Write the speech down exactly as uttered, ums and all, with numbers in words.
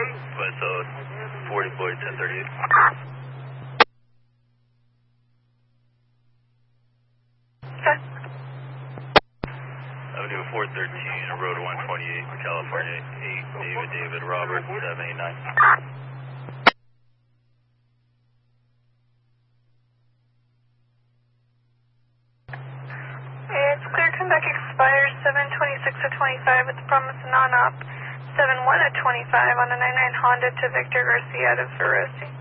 West Oak, forty Boyd, ten thirty-eight. Okay. Avenue four thirteen, Road one twenty-eight, California, eight, David, David, Robert, seven eight nine. It's clear, come back, expires seven twenty-six of twenty-five with the promise of non-op. seven one of twenty-five on a nine nine Honda to Victor Garcia out of Verosi.